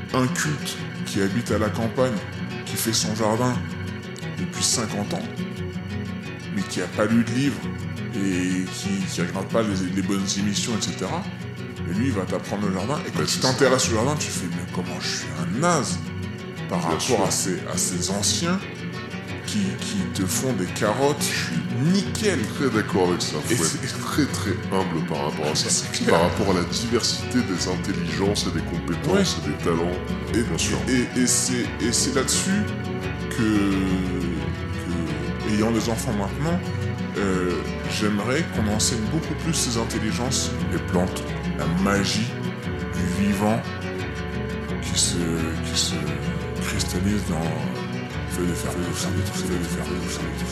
un culte qui habite à la campagne, qui fait son jardin depuis 50 ans, mais qui n'a pas lu de livre et qui regarde pas les bonnes émissions, etc. Et lui, il va t'apprendre le jardin. Et quand tu t'intéresses au jardin, tu fais, mais comment je suis un naze par rapport à ces anciens qui te font des carottes, je suis nickel. Très d'accord avec ça. Il faut être très très humble par rapport à ça. Par rapport à la diversité des intelligences et des compétences et des talents. Et bien sûr. Et c'est là-dessus que ayant des enfants maintenant, j'aimerais qu'on enseigne beaucoup plus ces intelligences, les plantes, la magie du vivant qui se cristallise dans le fait de faire pousser des trucs,